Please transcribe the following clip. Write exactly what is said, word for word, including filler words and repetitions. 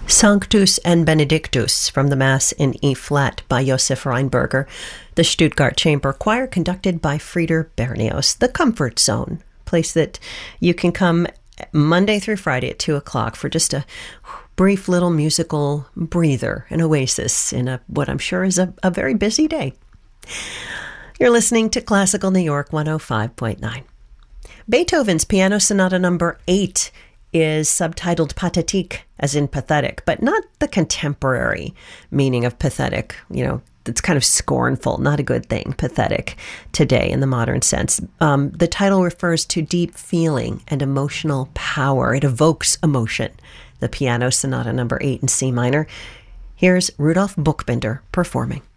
Sanctus and Benedictus from the Mass in E-flat by Josef Reinberger, the Stuttgart Chamber Choir conducted by Frieder Bernios. The Comfort Zone, place that you can come Monday through Friday at two o'clock for just a brief little musical breather, an oasis in a what I'm sure is a, a very busy day. You're listening to Classical New York one oh five point nine. Beethoven's Piano Sonata Number eight is subtitled Pathétique, as in pathetic, but not the contemporary meaning of pathetic. You know, it's kind of scornful, not a good thing, pathetic today in the modern sense. Um, the title refers to deep feeling and emotional power. It evokes emotion. The Piano Sonata Number eight in C minor. Here's Rudolf Buchbinder performing.